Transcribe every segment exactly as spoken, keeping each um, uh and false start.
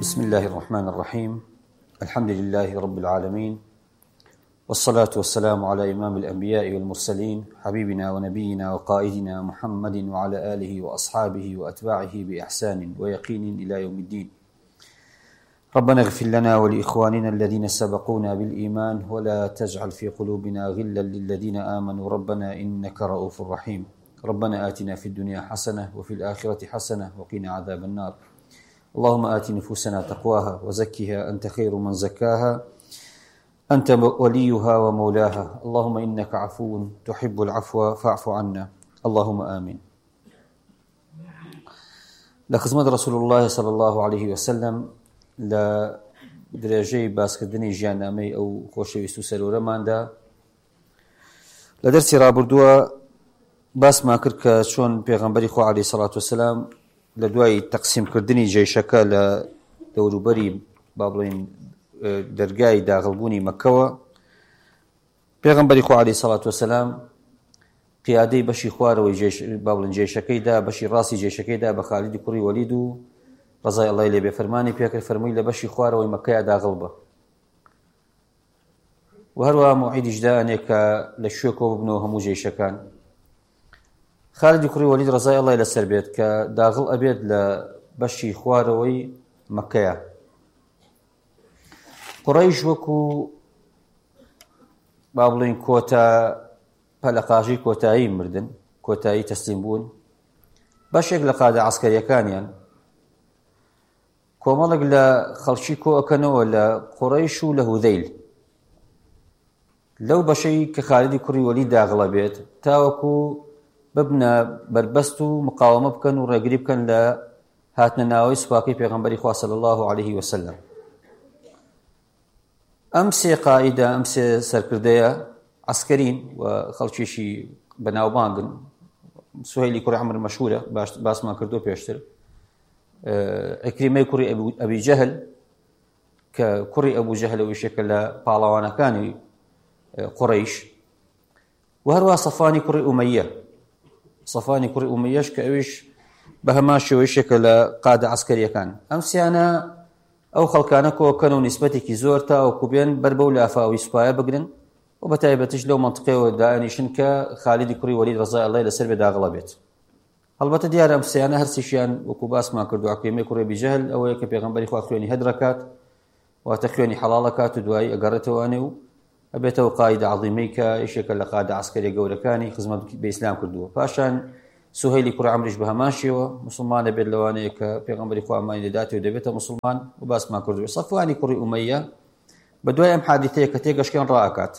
بسم الله الرحمن الرحيم. الحمد لله رب العالمين، والصلاة والسلام على إمام الأنبياء والمرسلين، حبيبنا ونبينا وقائدنا محمد وعلى آله وأصحابه وأتباعه بإحسان ويقين إلى يوم الدين. ربنا اغفر لنا ولإخواننا الذين سبقونا بالإيمان، ولا تجعل في قلوبنا غلا للذين آمنوا ربنا إنك رؤوف رحيم. ربنا آتنا في الدنيا حسنة وفي الآخرة حسنة وقنا عذاب النار. اللهم آت نفوسنا تقواها وزكها أنت خير من زكاها، أنت وليها ومولاها. اللهم إنك عفو تحب العفو فاعف عنا، اللهم آمين. لخدمة رسول الله صلى الله عليه وسلم لا درجي باسكردني ژیاننامەی ئەو خۆشەویست و سەرۆرەماندا لە دەرسی ڕابردووە باسمان کرد کە چۆن پێغەمبەری خوا عەلەیهی سەڵات وسەلام لە دوای تەقسیمکردنی جێیشەکە لە دەوروبەری با بڵێین دەرگای داغڵبوونی مەککەوە، پێغەمبەری خوا عەلەیهی سەڵات وسەلام قیادەی بەشی خوارەوەی با بڵێن جێیشەکەیدا، بەشی ڕاستی جێیشەکەیدا بە خالیدی کوڕی وەلید و ڕەزای ئەڵڵای لێبێ فەرمانی پێکرد، فەرمووی لە بەشی خوارەوەی مەککەیە داغڵ بە، و هەروەها موعیدیشدا ئەنێ کە لە شوێکەوە ببنەوە هەموو جێیشەکان. خالیدی کوڕی وەلید ڕەزای ئەڵڵای لەسەر بێت کە داغڵ ئەبێت لە بەشی خوارەوەی مەککەیە. قوڕەیش وەکو با بڵێن کۆتا پەلەقاژی کۆتایی مردن، کۆتایی تەسلیم بوون، بەشێک لە قادە عەسکەریەکانیان کۆمەڵێک لە خەڵکی کۆ ئەکەنەوە لە قوڕەیش و لە هوذەیل لەو بەشەی کە خالیدی کوڕی وەلید داغڵە بێت، تاوەکو ببنە بەربەست و مقاومە بکەن و ڕێگری بکەن لە هاتنە ناوەی سوپاقی پێغەمبەری خوا صلی الله علیه وسلم. ئەم سێ قائیدە، ئەم سێ سەرکردەیە عەسکەرین و خەڵکیشی بەناوبانگن. سوهەیلی کوڕی عەمر مەشهورە، باسمان کردو پێشتر. عیکریمەی کوڕی ئەبی جەهل کە کوڕی ئەبوو جەهلە و یەکێکە لە پاڵەوانەکانی قوڕەیش، و هەروەها سەفوانی کوڕی ئومەیە، سەفوانی کوڕی ئومەیەش کە ئەویش بە هەمان شێوە یەکێکە لە قادە عەسکەریەکان. ئەم سیانە ئەو خەڵکانە کۆکەن و نیسبەتێکی زۆر تاوەکو بێن بەر بەو لافاوی سوپایە بگرن و بەتایبەتیش لەو مەنتقەیەوە دانیشن کە خالیدی کوڕی وەلید ڕەزای ئەڵڵای لەسەر بێ داغڵە بێت. هەڵبەتە دیارە ئەم سیانە هەرسیشیان وەکو باسمان کردو عیکریمەی کوڕی ئەبی جەهل ئەوەیە کە پێغەمبەری خوا خوێنی هەدرەکات، واتە خوێنی حەڵاڵەکات و دوایی ئەگەڕێتەوانێ و ئەبێتەوە قائیدە عەظیمەی کە یەکێکە لە قادە عەسکەریە گەورەکانی خزمەت بە ئیسلام کردووە. پاشان سوهەیلی کوڕی عەمریش بە هەمان شێوە موسڵمان دەبێت لەوانەیە کە پێغەمبەری خوا ئەمانی لێداتێ و دەبێتە موسڵمان و باسمان کردووە. سەفوانی کوڕی ئومەیە بە دوای ئەم حادیثەیە کە تێگەشکێن ڕائەکات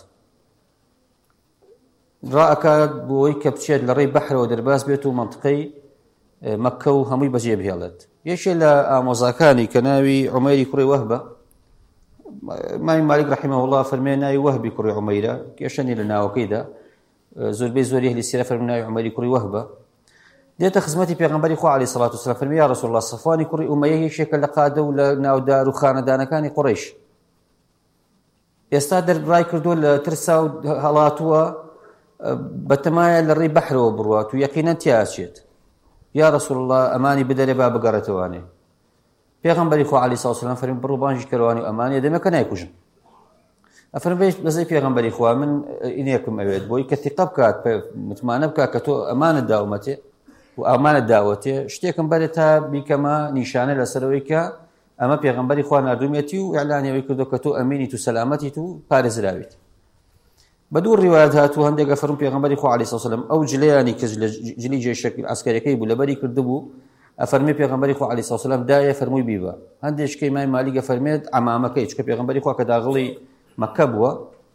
ڕائەکات بۆی کە بچێت لە ڕێی بەحرەوە دەرباز بێت و مەنتقەی مەککە و هەمووی بەجێ بهێڵێت. یەکێک لە ئامۆزاکانی کە ناوی عومەیری کوڕی وەهبە، مامی مالک رحمه الله فەرمێ ناوی وەهبی کوڕی عومەیرە، کێشەنی لە ناوەکەیدا، زۆربەی زۆری ئەهلی سیرە فەرمێ ناوی عومەیری کوڕی وەهبە. دێتە خزمەتی پێغەمبەری خوا عەلەیهی سەڵات وسەلام، فەرمێ یا ڕەسوڵ الله، سەفوانی کوڕی ئومەیە یەکێکە لە قادە و لە ناودار و خانەدانەکانی قوڕەیش، ئێستا دەربڕای کردووە لە ترسا و هەڵاتووە بەتەمایە لە ڕێی بەحرەوە بڕوات و یەقینەن تیاچێت. یا ڕەسوڵ الله ئەمانی بدەرێ با بگەڕێتەوانێ. پێغەمبەری خوا عەلەیهی سەڵات وسەلام فەرمێ بڕۆ بانگی کەروانی و ئەمانیە دەمەکە نایکوژن. ئەفەرمێ بەزەی پێغەمبەری خوا من ئینێکم ئەوێت بۆی کە تیقە بکات، متمانە بکات کە تۆ ئەمانت داومەتێ و ئەمانت داوەتێ، شتێکم بەرێت تا بیکەمە نیشانە لەسەرەوەی کە ئەمە پێغەمبەری خوا نردومێتی و ئیعلانیەوەی کردو کە تۆ ئەمینیت و سەلامەتیت و پارێزراویت. بە دوو ڕیوایەت هاتووە، هەندێک ئەفەرمون پێغەمبەری خوا عەلەیهی سەڵات وسەلام ئەو جلەیانی کە جلی جێیشەکە عەسکەریەکەی بوو لەبەری کردبوو، ئەفەرمێ پێغەمبەری خوا عەلەیهی سەڵات وسەلام دایە فەرمووی بیبە. هەندێکشکەی مای مالیک ئەفەرمێت عەمامەکەی، چکە پێغەمبەری خوا کە داغڵی مەککە بووە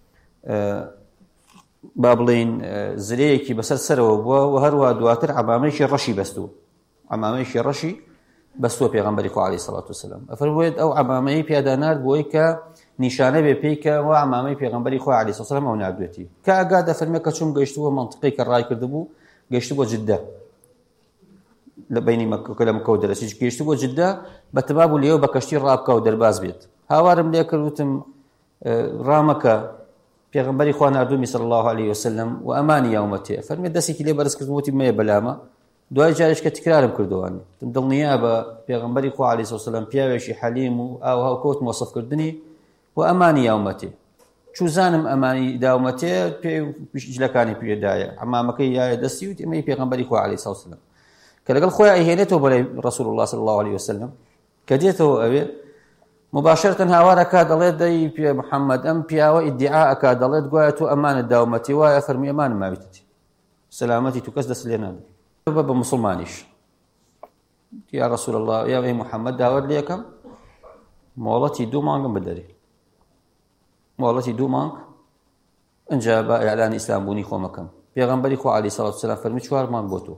با بڵێن زرەیەکی بەسەر سەرەوە بووە و هەروەها دواتر عەمامەیشی ڕەشی بەستووە، عەمامەیشی ڕەشی بەستووە پێغەمبەری خوا عەلەیهی سەڵات وسەلام. ئەفەرموویت ئەو عەمامەی پیادا نارد بۆی کە نیشانە بێ پێی کە وا عەمامەی پێغەمبەری خوا عەلەیهی سەڵات وسەلام ئەو نردوێتی. کە ئەگا دەفەرمێ کە چوون گەیشتووە مەنتقەی کە ڕای کردبوو، گەیشتبووە جددە لە بینی مەککە لە مەککە و دەرەچی، گەیشتبووە جددە بەتەما بوو لێوە بە کەشتی ڕابکە و دەرباز بێت. هاوارم لێ کرد وتم ڕامەکە پێغەمبەری خوا نردومی صلی الله علیه وسلم و ئەمانی یاومەتێ. فەرمێ دەستێکی لێ بەرز کرد وتی مەیە بەلامە، دوای جارێک کە تکرارم کردووانی دڵنیا بە پێغەمبەری خوا عەلەیهی سەڵاتو وسەلام پیاوێکی حەلیم و ئاو هاوکەوت مۆسەفکردنی و ئەمانی یاومەتێ چوزانم ئەمانی داومەتێ پێی جلەکانی پێدایە عەمامەکەی یایە دەستی و ئەمەی پێغەمبەری خوا عەلەیهی سەڵاتو وسەلام کە لەگەڵ خۆی ئەیهێنێتەوە بەلای ڕەسوول الله صلی الله عليه وسلم کە دێتەوە ئەوێ مباشرتن هاوارەکە دەڵێت دەی پێ محەممەد ئەم پیاوە ئیدعاءەکە دەڵێت گوایە تۆ ئەمانت داومەتی وایە فەرمی ئەمانم ماویتەتی سەلامەتی تو کەس دەست لێ نادە بە بە موسڵمانیش یا ڕەسوول الله یا ئەی محەممەد داوەت لێ یەکەم مۆڵەتی دوو مانگم بدەرێ مۆڵەتی دوو مانگ ئەنجا بە ئیعلانی ئیسلام بوونی خۆمەکەم پێغەمبەری خوا عەلەیهی سەڵاتو وسەلام فەرمی چوار مانگ بۆ تۆ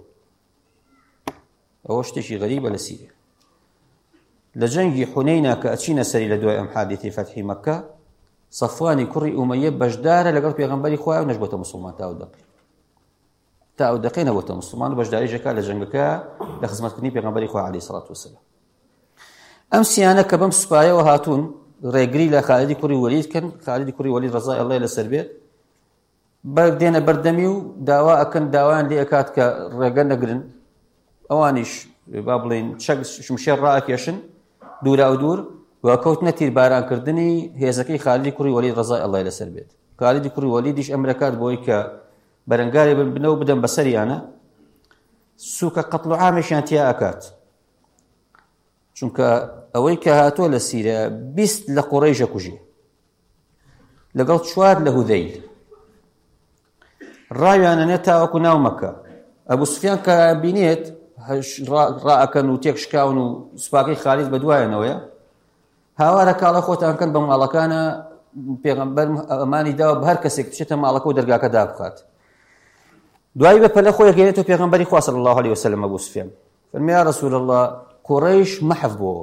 ئەوە شتێکی غەریبە لە سیرە لە جەنگی حونەینە کە ئەچینە سەری لە دوای ئەم حادیثەی فەتحی مەککە سەفوانی کوڕی ئومەیە بەشدارە لەگەڵ پێغەمبەری خوا و نەشبەتە موسڵمان تا ئەو دەقی تا ئەو دەقی نەبووتە موسڵمان و بەشداریشەکە لە جەنگەکە لە خزمەتکردنی پێغەمبەری خوا عەلەیهی سەڵاتو وسەلام ئەم سیانە کە بەم سوپایەوە هاتوون ڕێگری لە خالدی کوڕی وەلید کەن خالدی کوڕی وەلید ڕەزای ئەڵڵای لەسەر بێت دێنە بەردەمی و داوا ئەکەن داوایان لێ ئەکات کە ڕێگە نەگرن ئەوانیش با بڵێن چەک شمشێر ڕائەکێشن دوورا و دوور وەکەوتنە تیربارانکردنی هێزەکەی خالدی کوڕی وەلید ڕەزای ئەڵڵای لەسەر بێت خالدی کوڕی وەلیدیش ئەمرەکات بۆی کە بەرەنگاری بنەوە بدەن بەسەریانە سووکە قەتڵ و عامێکیان تیا ئەکات چونکە ئەوەی کە هاتووە لە سیرە بیست لە قوڕەیشە کوژی لەگەڵ چوار لە هودەیل ڕاویانەنێت تاوەکو ناو مەکە ئەبوو سوفیان کە بینێت ڕائەکەن و تێک شکاون و سوپاکەی خالید بە دوایەنەوەیە هاوارە کاڵە خۆتان کەن بە ماڵەکانە پێغەمبەر ئەمانی داوە بە هەر کەسێک بچێتە ماڵەکە و دەرگاکە دابخات دوایی بەپەلە خۆی گەێنێتەوە پێغەمبەری خوا صلی الله عليه وسلم ئەبوو سوفیان فەرمی یا رسول الله قوڕەیش مەحەف بووە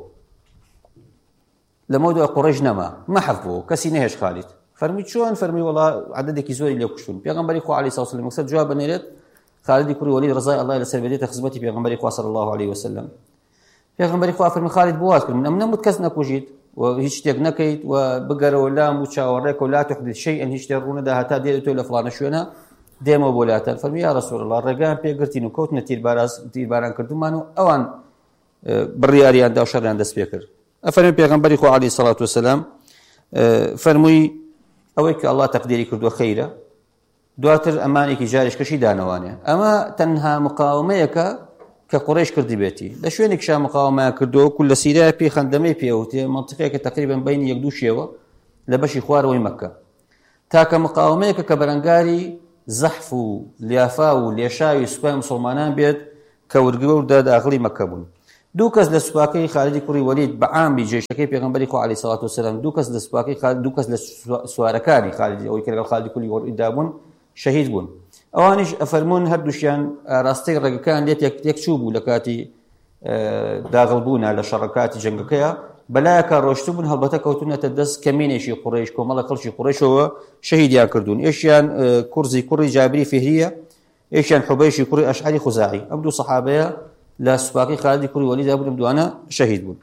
لەمەوە دوای قوڕەیش نەما مەحەف بووە کەسی نەهێش خالید فەرمی چۆن فەرمی وەڵا عەدەدێکی زۆری لێ کوشتون پێغەمبەری خوا عەلەیهی سەڵاتو وسەلام مەقسەد جواب بنێرێت خالدی کوڕی وەلید ڕەزای ئەڵڵای لەسەر بێت دێتە خزمەتی پێغەمبەری خوا صلی الله عليه وسلم پێغەمبەری خوا فەرمی خالید بۆ کرد من ئەم نەموت کەس نەکوژیت و هیچ شتێک نەکەیت و بگەرەوە لام و چاوەڕێکە و لا تحدث شيئا هیچ شتێک ڕوونەدا هەتا دێت تۆ لە فڵانە شوێنە دێمەوە بۆ لاتان فەرمی یا رسول الله ڕێگان پێگرتین و کەوتنە تیرباران کردومان و ئەوان بڕیاریاندا و شەڕیان دەست پێ کرد ئەفەرمی پێغەمبەری خوا عەلەیهی سەڵاتو وسەلام فەرمووی ئەوەی کە ئەڵڵا تەقدیری کردووە خەیرە دواتر ئەمانێکی جاریشکەشی دانەوانێ ئەمە تەنها مقاومەیەکە کە قوڕیش کردی بێتی لە شوێنێکشا مقاومەیان کردووە کول لە سیرای پێی خەندەمەی پێوتێ منتیقەیەکە تەقریبەن بەینی یەک دوو شێوە لە بەشی خوارەوەی مەککە تاکە مقاومەیەکە کە بەرەنگاری زەحف و لیافا و لێشاوی سوپای موسڵمانان بێت کە ورگەوردا داخڵی مەککە بوون دوو کەس لە سوپاکەی خالدی کوڕی وەلید بە عامی جێشەکەی پێغەمبەری خوا عەلەیهی سەڵاتو وسەلام دوو کەس لە سوپاکەی دوو کەس لە سوارەکانی خالدی ئەوەی کە لەگەڵ خالدی کوڕی وەلید دابوون شەهید بوون ئەوانیش ئەفەرمون هەردووشیان ڕاستەی ڕێگەکان لێت یەک چوو بوو لە کاتی داغڵبوونە لە شەڕەکاتی جەنگەکەیە بەلایەکە ڕۆشتو بوون هەڵبەتە کەوتونەتە دەست کەمینێکی قوڕیش کۆمەڵە خەڵکی قوڕیشەوە شەهیدیان کردوون ئێشیان کورزی کوڕی جابری فیهریە ئێشیان حوبەیشی کوڕی ئەشعەری خوزاعی ئەم دوو سەحابەیە لە سوپاکەی خالدی کوڕی وەلیدا بوون دوانە شەهید بوون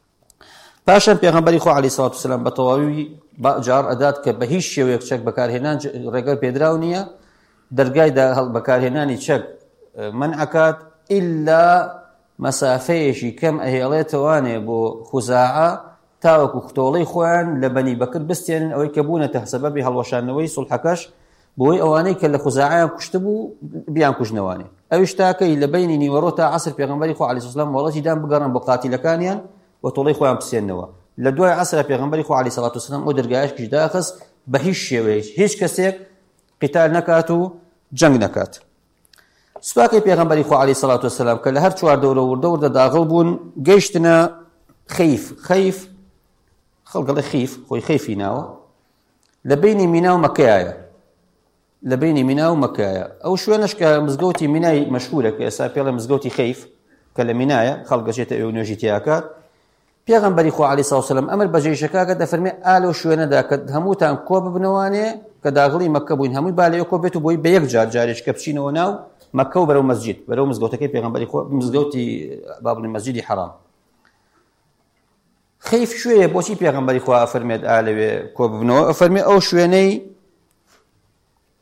پاشان پێغەمبەری خوا عەلەیهی سەڵاتو وسەلام بە تەواوی جار ئەدات کە بە هیچ شێوەیەک چەک بەکارهێنان ڕێگە پێدراو نییە دەرگای بەکارهێنانی چەک منعەکات ئیلا مەسافەیەشی کەم ئەهێڵێتەوانێ بۆ خوزاعە تاوەکو خۆڵەی خۆیان لە بەنی بەکر بستێنن ئەوەی کە بوونەتە سەبەبی هەڵوەشانەوەی سوڵحەکەش بۆی ئەوانەی کە لە خوزاعەیان کوشتە بوو بیان کوژنەوانێ ئەویش تاکەی لە بینی نیوەڕۆ تا عەسر پێغەمبەری خوا عەلەیهی سەڵام وەڵەتی دان بگەڕن بۆ قاتیلەکانیان و تۆڵەی خۆیان بسێننەوە لە دوای عەسرە پێغەمبەری خوا عەلەیهی سەڵاتو وسەلام ئەو دەرگایەشکیش داخست بە هیچ شێوەیەک هیچ کەسێک قیتال نەکات و جەنگ نەکات سوپاکەی پێغەمبەری خوا عەلەیهی سەڵاتو وسەلام کە لە هەر چوار دەورە وردە وردە داغڵ بوون گەیشتنە خەیف خەیف خەڵگەڵی خیف خۆی خەیفی ناوە لە بینی مینا و مەکەیە لە بینی مینا و مەکەیە ئەو شوێنش کە مزگەوتی مینای مەشهورە کە ئێستا پێڵە مزگەوتی خەیف کە لە مینایە خەڵگەشێتە ئێوە نوێژی تیاکات پێغەمبەری خوا عەلەیهی سەڵاتو وسەلام ئەمر بە جێیشەکە دەفەرمێ ئالۆ شوێنەدا کە هەمووتان کۆ ببنەوانێ کە داغڵی مەککە بووین هەمووی بالەیە کۆ بێت و بۆی بە یەک جار جارێک کە بچینەوە ناو مەککە و بەرەو مەسجید بەرەو مزگەوتەکەی پێغەمبەری خوا مزگەوتی بابڵێ مەسجیدی حەرام خەیف شوێیە بۆچی پێغەمبەری خوا فەرمێت ئالەوێ کۆ ببنەوە فەرمێ ئەو شوێنەی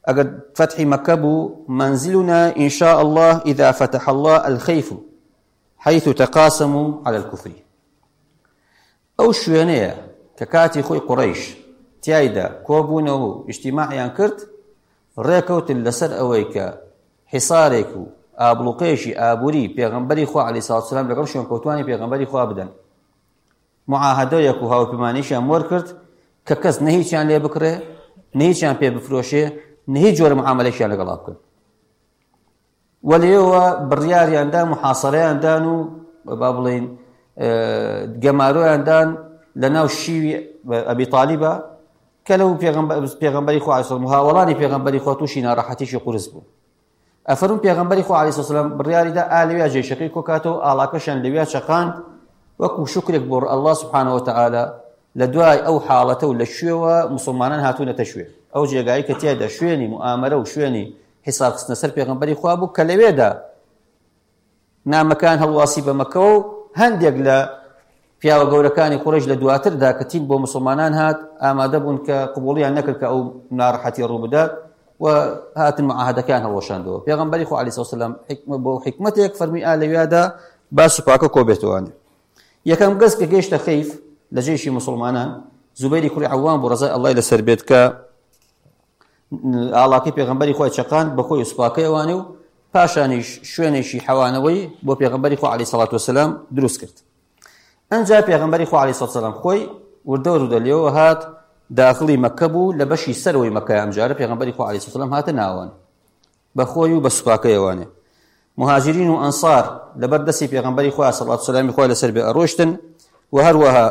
ئەگەر فتحی مەکە بوو منزلنا إن شاء الله إذا فتح الله الخيف حيث تقاسموا على الكفر ئەو شوێنەیە کە کاتی خۆی قوڕەیش تیایدا کۆبوونەوە و ئیجتیماعیان کرد ڕێکەوتن لەسەر ئەوەی کە حیسارێک و ئابڵوقێشی ئابووری پێغەمبەری خوا عەلەیهی سەڵاتو وسەلام لەگەڵ شوێنکەوتوانی پێغەمبەری خوا بدەن معاهەدەیەک و هاوپەیمانیشیان وەر کرد کە کەس نە هیچیان لێ بکڕێ نە هیچیان پێ بفرۆشێ نە هیچ جۆرە معامەلەیەکیان لەگەڵا بکەن وە لێەوە بڕیاریاندان محاسەرەیاندان و با بڵێن گەمارۆیاندان لە ناو شیوی ئەبی تالیبە کە لەو پێغەمبەری خوا عەلەیهی سەڵام هاوڵانی پێغەمبەری خوا تووشی ناڕەحەتیشی قورس بوو ئەفەرموو پێغەمبەری خوا عەلەیهی سەڵام بڕیاریدا ئا لەویا جێشەکەی کۆکاتەوە ئاڵاکەشیان لەویا چەقاند وەکو شکرێک بۆ الله سبحانه وتعالى لە دوای ئەو حاڵەتە و لە شوێوە موسڵمانان هاتوونەتە شوێ ئەو جێگایی کە تیایدا شوێنی موئامەرە و شوێنی حیساب خستنە سەر پێغەمبەری خوا بوو کە لەوێدا نامەکان هەڵواسی بە مەکە و هەندێک لە پیاوە گەورەکانی قوڕیش لە دواتردا کە تین بۆ موسڵمانان هات ئامادە بوون کە قبوڵیان نەکرد کە ئەو ناڕەحەتی ڕوو بدات و هاتن معاهەدەکان هەڵوەشاندەوە پێغەمبەری خوا عەلەیهی سەڵام بۆ حیکمەتێک فەرمی ئا لەوێدا باس و پاکە کۆبێتەوەوانێ یەکەم گەز کە گەیشتە خەیف لە جێشی موسڵمانان زوبەیری کوڕی عەوام بۆ ڕەزای ئەڵڵای لەسەر بێت کە ئاڵاکەی پێغەمبەری خوا چەقاند بە خۆی و سوپاکەیەوانێ و پاشانیش شوێنێکی حەوانەوەی بۆ پێغەمبەری خوا عەلەیهی سەڵاتو وسەلام دروست کرد ئەنجا پێغەمبەری خوا عەلەیهی سەڵاتو وسەلام خۆی وردە وردە لێەوە هات داخڵی مەکە بوو لە بەشی سەرەوەی مەکە ئەمجارە پێغەمبەری خوا عەلەیهی سەڵاتو وسەلام هاتە ناوان بە خۆی و بە سوپاکەیەوانێ مهاجرین و ئەنسار لەبەر دەستی پێغەمبەری خوا سەڵاتو وسەلامی خوا لەسەر بێ ئەڕۆشتن و هەروەها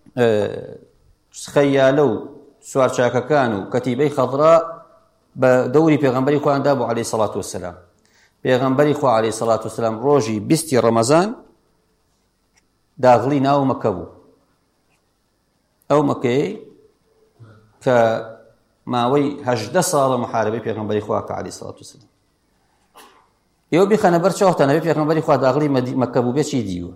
خەیالە و سوارچاکەکان و کەتیبەی خەضرا بە دەوری پێغەمبەری خواندا بۆ عەلەیهی سەڵاتو وسەلام پێغەمبەری خوا عەلەیهی سەڵاتو وسەلام ڕۆژی بیستی ڕەمەزان داغڵی ناو مەکە بوو ئەو مەکەی کە ماوەی هەژدە ساڵە محارەبەی پێغەمبەری خوا کە عەلەیهی سەڵاتو وسەلام ئێوە بیخەنە بەر چاوتانەوەی پێغەمبەری خوا داغڵی مەکە بوو بێ چی دیوە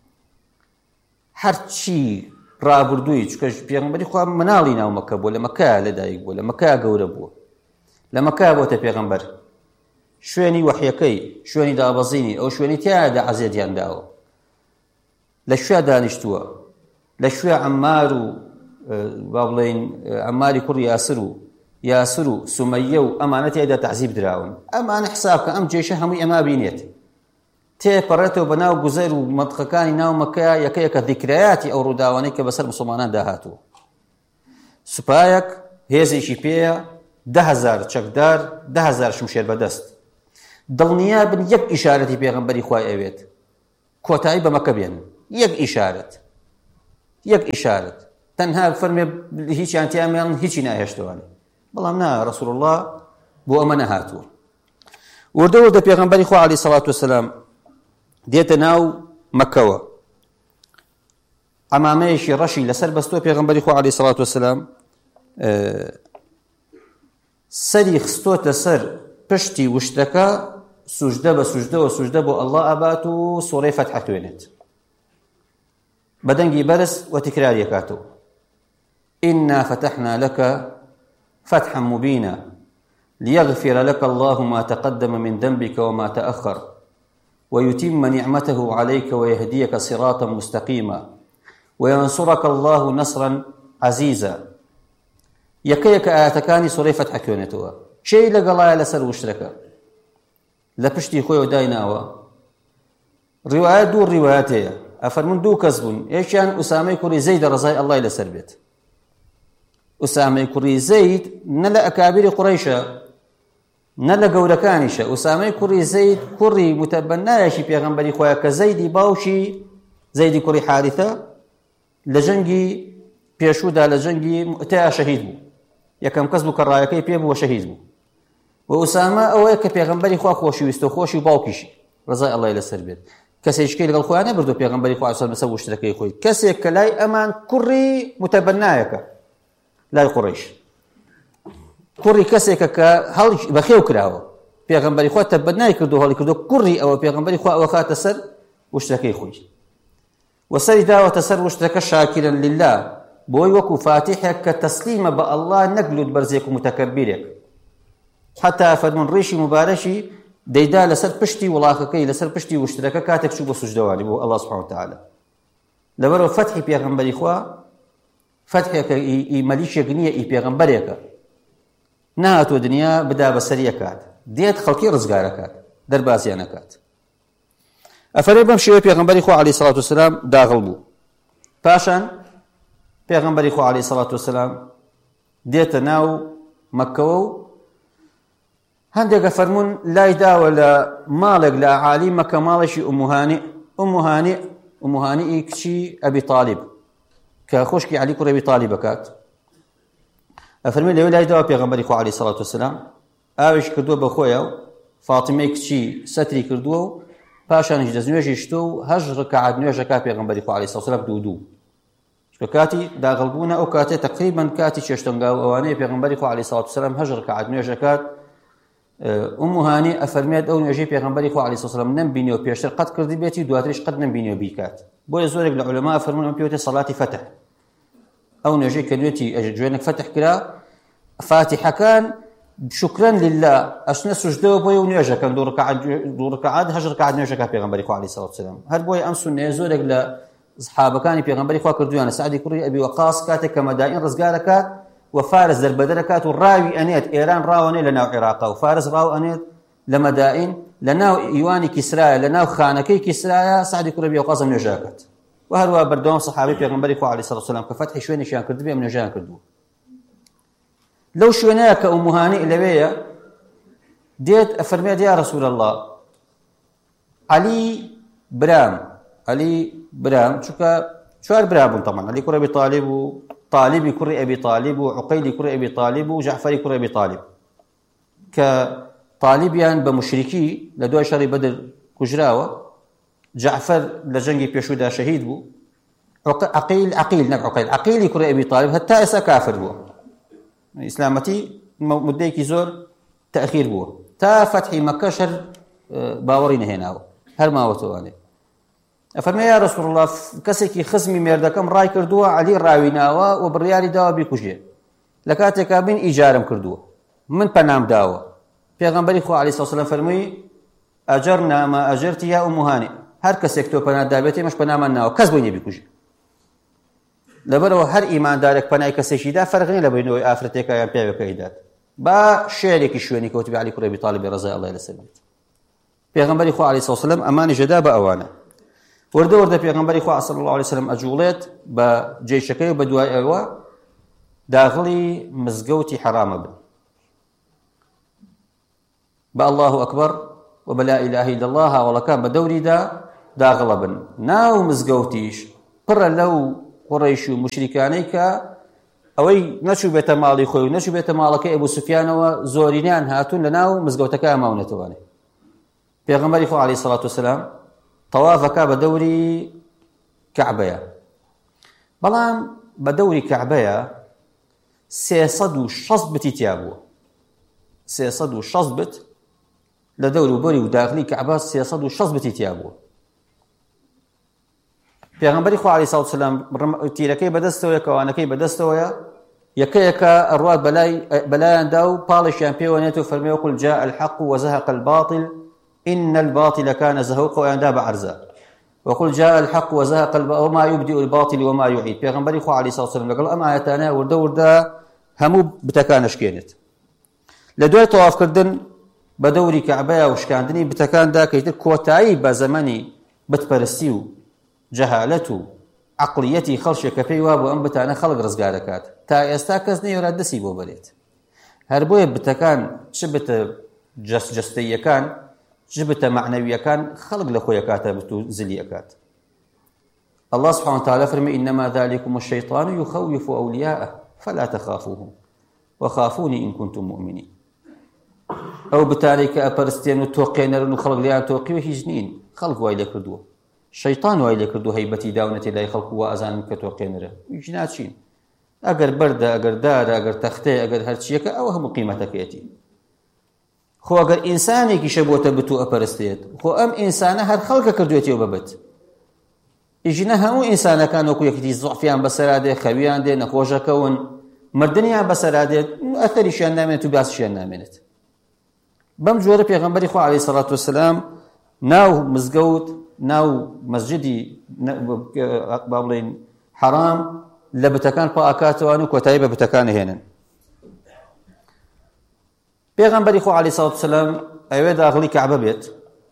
هەرچی ڕابردووی چکە پێغەمبەری خوا مناڵی ناو مەکە بووە لە مەکە لەدایک بووە لە مەکە گەورە بووە لە مەکە بۆتە پێغەمبەر شوێنی وەحیەکەی شوێنی دابەزینی ئەو شوێنی تیایدا عەزیەتیان داوە لە شوێ دانیشتووە لە شوێ عەمار و با بڵێن عەماری کوڕی یاسر و یاسر و سومەیە و ئەمانە تیایدا تەعزیب دراون ئەمانە حساب کە ئەم جێشە هەمووی ئەما بینێت تێپەڕێتەوە بە ناو گوزەر و مەدخەکانی ناو مەکە یەکەیەکە ذیکرایاتی ئەو ڕووداوانەی کە بەسەر موسڵمانان داهاتووە سوپایەک هێزێکی پێیە ده هەزار چەکدار ده هەزار شمشێر بەدەست دڵنیا بن یەک ئیشارەتی پێغەمبەری خوای ئەوێت کۆتایی بە مەکە بێن یەک ئیشارەت یەک ئیشارەت تەنها فەرمێ هیچیان تیامیان هیچی ناهێشتوانێ بەڵام نا ڕەسوڵ الله بۆ ئەمە نەهاتووە وردە وردە پێغەمبەری خوا عەلەیهی سەڵاتو وسەلام دێتە ناو مەکەوە عەمامەیەکی ڕەشی لەسەر بەستۆ پێغەمبەری خوا عەلەیهی سەڵاتو وسەلام سەری خستۆتە سەر پشتی وشتەکە سوژدە بە سوژدەوە سوژدە بۆ ئەڵڵا ئەبات و سوڕەی فەتح خوێنێت بەدەنگی بەرز و تکراری ئەکاتەوە ئینا فتحنا لك فتحا مبینا ليغفر لك الله ما تقدم من ذنبك وما تأخر ويتم نعمته عليك ويهديك صراطا مستقيما وينصرك الله نصرا عزيزا يكيك آياتكاني سوري فتح كونتوا شيء لقلايا لسر وشتركا لپشتی خۆی دایناوە ڕیوایەت دوو ڕیوایەتەیە ئەفەرمون دوو کەس بوون یەکیان ئوسامەی کوڕی زەید ڕەزای ئەڵڵای لەسەر بێت ئوسامەی کوڕی زەید نە لە ئەکابیری قوڕەیشە نە لە گەورەکانیشە ئوسامەی کوڕی زەید کوڕی متەبەنایەکی پێغەمبەری خۆیە کە زەیدی باوشی زەیدی کوڕی حارثە لە جەنگی پێشوودا لە جەنگی مؤتەیە شەهید بوو یەکەم کەس بوو کە ڕایەکەی پێ بووە شەهید بوو و ئوسامە ئەوەیە کە پێغەمبەری خوا خۆشەویستە و خۆشی باوکیشی ڕەزای ئەڵڵای لەسەر بێت کەسێکشکەی لەگەڵ خۆیان نەبردووە پێغەمبەری خوا عەلەیهی سەڵام بەسەر وشترەکەی خۆی کەسێک کە لای ئەمان کوڕی متەبەنایەکە لای قوڕەیش کوڕی کەسێکە کە هەڵی بەخێو کراوە پێغەمبەری خوا تەبەنای کردو هەڵی کردو کوڕی ئەوە پێغەمبەری خوا ئەوە خاتە سەر وشترەکەی خۆی وەسەری داوەتە سەر وشترەکە شاکرن لله بۆی وەکو فاتحێک کە تەسلیمە بە ئەڵڵا نەک لووت بەرزێک و متەکەبیرێک حتا فەرموون ڕیشی مبارەشی دەیدا لەسەر پشتی وڵاکەکەی لەسەر پشتی وشترەکە کاتێک چوو بە سوجدەوانی بۆ الله سبحانه وتعالى لەبەرەوە فەتحی پێغەمبەری خوا فەتحێکە ئیمەلیشێک نییە ئی پێغەمبەرێکە نهاتۆ دنیا بدا بەسەری ئەکات دێت خەڵکی ڕزگارەکات دەربازیان ئەکات ئەفەرمێ بەم شێوەیە پێغەمبەری خوا عەلەیهی سەڵات وسەلام داغڵ بوو پاشان پێغەمبەری خوا عەلەیهی سەڵات وسەلام دێتە ناو مەککەوە و هەندێکە فەرموون لای داوە لە ماڵێک لە ئەعالی مەککە ماڵێکی ئوم هانێ ئوم هانێ ئوم هانێی کچی ئەبی تاڵیب کە خۆشکی عەلی کوڕی ئەبی تاڵیب بکات ئەفەرمێ لەوێ لای داوە پێغەمبەری خوا عەلەیهی سەڵات وسەلام ئاوێش کردووە بە خۆیە و فاتیمەی کچی سەتری کردووە و پاشانیش دەستنوێژی شتۆ و هەژ ڕکعات نوێژەکە پێغەمبەری خوا عەلەیهی سەڵات وسەلام دوو دوو چکە کاتی داغڵبوونە ئەو کاتێ تەقریبەن کاتی چێشتەنگاو ئەوانەیە پێغەمبەری خوا عەلەیهی سەڵات وسەلام هەژ ڕکعات نوێژەکات ئوم هانێ ئەفەرمێت ئەو نوێژەی پێغەمبەری خوا عەلەیهی سەڵات وسەلام نەمبینیەوە پێشتر قەت کردی بێتی دواتریش قەت نەمبینیەوە بیکات بۆیە زۆرێک لە عولەما فەرموون ئەم پێوتێ سەڵاتی فەتح ئەو نوێژەی کە نوێتی جوێنێک فەتح کرا فاتحەکان شكرا لله أشنا سجدوا بوي ونيجا كان دور ركعات دور ركعات هجر ركعات نيجا كان بيغمبري خو عليه الصلاة والسلام هل بوي أم سنة زورك ل صحابة كان بيغمبري خو كردوان سعد كوري أبي وقاص كاتك كمدائن رزقاركات وفارس دربدركات والراوي أنيت إيران راوني لنا عراق وفارس راو أنيت لمدائن لنا إيواني كسرايا لنا خانكي كسرايا سعد كوري أبي وقاص نيجا كات وهل بردوم صحابي بيغمبري خو عليه الصلاة والسلام كفتح شويني شان كردبي من نيجا كردو لو شوێنەیە کە ئوم هانێ لەوەیە دێت ئەفەرمێت یا رەسوول الله عەلی برام عەلی برام چونکە چوار برا بوون تەمان عەلی کوڕی ئەبی تاڵیب و تاڵیبی کوڕی ئەبی تاڵیب و عوقەیلی کوڕی ئەبی تاڵیب و جەعفەری کوڕی ئەبی تاڵیب کە تاڵیبیان بە موشریکی لە دوای شەڕی بەدر کوژراوە جەعفەر لە جەنگی پێشوودا شەهید بوو عەقیل عەقیل نەک عوقەیل عەقیلی کوڕی ئەبی تاڵیب هەتا ئێستا کافر بووە ئیسلامەتی مدەیەکی زۆر تەخیر بووە تا فەتحی مەککە شەر باوەڕی نەهێناوە هەر ماوەتەوانێ ئەفەرمێ یا رەسوول الله کەسێکی خزمی مێردەکەم ڕای کردووە عەلی ڕاویناوە و بڕیاری داوە بیکوژێ لە کاتێکا بین ئیجارم کردووە من پەنام داوە پێغەمبەری خوا عەلەیهی سەڵات وسەلام فەرمووی ئەجەرنا ما ئەجەرتی یا ئوم هانێ هەر کەسێک تۆ پەنات دابێت ئێمەش پەنامان ناوە کەس بۆی نێ بیکوژێ لەبەرەوە هەر ئیماندارێک پەنای کەسێکیدا فەرق نییە لە بینەوەی ئافرەتێکە یان پیاوێکەکەی دات با شێرێکی شوێنی کەوتبی عەلی کوڕی ئەبی تاڵیب ڕەزای ئەڵڵای لەسەر بێت پێغەمبەری خوا عەلەیهی سەڵات وسەلام ئەمانی ژەدا بە ئەوانە وردە وردە پێغەمبەری خوا صلی الله علیه وسلم ئەجوڵێت بە جێیشەکەی و بە دوای ئەوە داخڵی مزگەوتی حرامە بن بە الله ئەکبەر و بە لا ئیلاهە ئیلا الله هاوڵەکان بە دەوریدا داخڵە بن ناو مزگەوتیش پڕە لەو قڕیش و مشریکانەی کە ئەوەی نەچوو بێتە ماڵی خۆی و نەچوو بێتە ماڵەکەی ئەبوو سوفیانەوە زۆرینیان هاتوون لە ناو مزگەوتەکە ئەماونێتەوانێ پێغەمبەری خوا عەلەیهی سەڵات وسەلام تەوافەکە بە دەوری کەعبەیە بەڵام بە دەوری کەعبەیە سێسەد و شەست بتی تیا بووە سێسەد و شەست بت لە دەور و بەری و داخلی کەعبە سێسەد و شەست بتی تیا بووە پێغەمبەری خوا عەلەیهی سەڵات وسەلام تیرەکەی بەدەستەوەیە کەوانەکەی بەدەستەوەیە یەکەیەکە ئەڕوات بەلایاندا و پاڵیشیان پێوەنێت و فەرمێ قل جاء الحق وزهق الباطل إن الباطل كان زهوقا ويندى بعرزا وقل جاء الحق وزهق الباطل وما يبدئ الباطل وما يعيد پیغمبری خو علیه الصلاه والسلام لەگەڵ ئەم ئاەتانە وردە وردە هەموو بتەکانشکێنێت لە دوای تەوافکردن بە دەوری کەعبەیە و شکاندنی بتەکاندا کەیتر کۆتایی بە زەمەنی بتپەرستی و جەهالەت و عەقڵیەتی خەڵکێک کە پێی وابوو ئەم بتانە خەڵک ڕزگار دەکات تا ئێستا کەس نەیەوێرا دەستی بۆ بەرێت هەر بۆیە بتەکان چ بتە جەستەییەکان جبت معنوية كان خلق لخويا كاتب زلي أكاد الله سبحانه وتعالى فرمي إنما ذلكم الشيطان يخوف أولياءه فلا تخافوهم وخافوني إن كنتم مؤمنين أو بتاريك أبرستين وتوقين رنو خلق ليان توقي وهجنين خلق وايلة كردوه شيطان وايلة كردوه هيبتي داونتي لا يخلق وأزان كتوقين رنو يجنات شين أقر بردة أقر دار أقر تختي أقر هرشيك أو هم قيمتك يتي خو ئەگەر ئینسانێکی شەبووەتە بتوو ئەپەرستێت خۆ ئەم ئینسانە هەر خەڵکە کردوێتەوە بەبەت ئیژنە هەموو ئینسانەکان وەکو یەکێتی زوعفیان بەسەرا دێ خەویان دێ نەخۆشەکەون مردنیان بەسەرا دێت ئەثەریشیان نامێنێت و باسیشیان نامێنێت بەم جۆرە پێغەمبەری خوا عەلەیهی سەڵات وەسەلام ناو مزگەوت ناو مەسجدی با بڵێین حەرام لە بتەکان پا ئاکاتەوە و کۆتایی بە بتەکان هێنن. پێغەمبەری خوا عەلەیهی سەڵات وەسەلام ئەوێ داخڵی کەعبە بێت،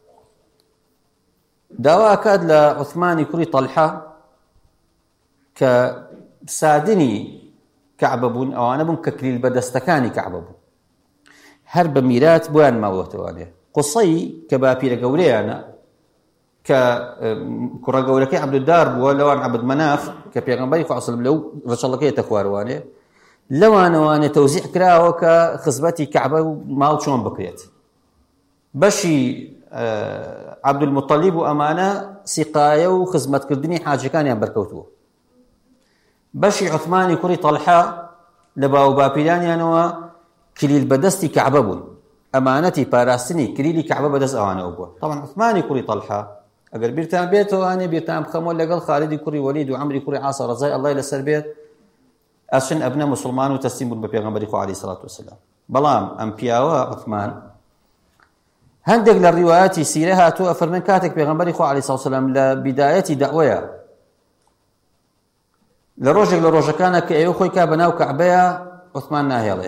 داوا ئەکات لە عوثمانی کوڕی تەڵحە کە سادنی کەعبە بوون، ئەوانە بوون کە کلیل بەدەستەکانی کەعبە بوون، هەر بە میرات بۆیان ماوەتەوانێ. قوسەی کە باپیرە گەورەیانە کە کوڕە گەورەکەی عەبدودار بووە لەوان عەبد مەناف کە پێغەمبەری خوا عەلەیهی لەو ڕەچەڵەکەیەتە خوارەوانێ، لەوانەوانێ تەوزیع کراوە کە خزمەتی کەعبە و ماڵ چۆن بکرێت. بەشی عەبدولموتەلیب و ئەمانە سیقایە و خزمەتکردنی حاجەکانیان بەرکەوتووە. بەشی عوثمانی کوڕی تەڵحە لە باو باپیرانیانەوە کلیل بەدەستی کەعبە بوون، ئەمانەتی پاراستنی کلیلی کەعبە بەدەست ئەوانەوە بووە. طبعا عوثمانی کوڕی تەڵحە ئەگەر بیرتان بێتەوە ئانێ بیرتان بخەمەوە لەگەڵ خالیدی کوڕی وەلید و عەمری کوڕی عاس ڕەزای ئەڵڵای لەسەر بێت ئەچن ئەبنە موسڵمان و تەسلیم بوون بە پێغەمبەری خوا عەلەیهی سەڵات وەسەلام. بەڵام ئەم پیاوە عوثمان هەندێک لە ڕیوایەتی سیرە هاتووە ئەفەرمێن کاتێک پێغەمبەری خوا عەلەیهی سەڵات وەسەلام لە بیدایەتی دەعوەیە لە ڕۆژێک لە ڕۆژەکانە کە ئێوە خۆی کا بەناو کەعبەیە، عوثمان ناهێڵێ،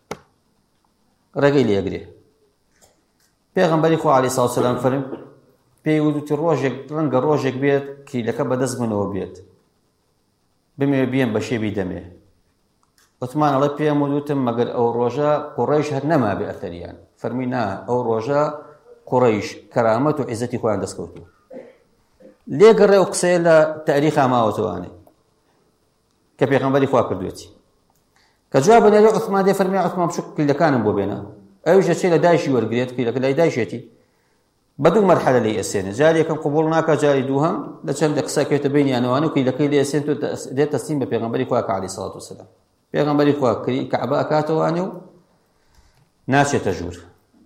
ڕێگەی لێگرێ. پێغەمبەری خوا عەلەیهی سەڵات وەسەلام فەرمی پێی وتی ڕۆژێک ڕەنگە ڕۆژێک بێت کلیلەکە بەدەست بنەوە بێت، بمێ بێن بە شێوی دەمێ. عوثمان ئەڵێ پێم وتم مەگەر ئەو ڕۆژە قوڕەیش هەر نەما بێ ئەثەریان. فەرمی نا، ئەو ڕۆژە قوڕەیش کەرامەت و عیزەتی خۆیان دەستکەوتووە. لێگەڕێ و قسەیە لە تاریخا ماوەتەوانێ کە پێغەمبەری خوا کردوێتی. کە جواب بنێرێ عوثمان دێ فەرمی عوثمان بچوو کلیلەکانم بۆ بێنە، ئەویش دەچێت لە دایشی وەرگرێت، کلیلەکە لای دایشێتی بە دوو مەرحەلە لێی ئەسێنێ، جاری یەکەم قبوڵ ناکات، جاری دووهەم لە چەند قسەکەوێتە بینیانەوانە و کلیلەکەی لێ ئەسێنێت و دێت تەسلیم بە پێغەمبەری خوا عەلەیهی سەڵات وەسەلام. پێغەمبەری خوا کەعبە ئەکاتەوانێ و ناچێتە ژوور.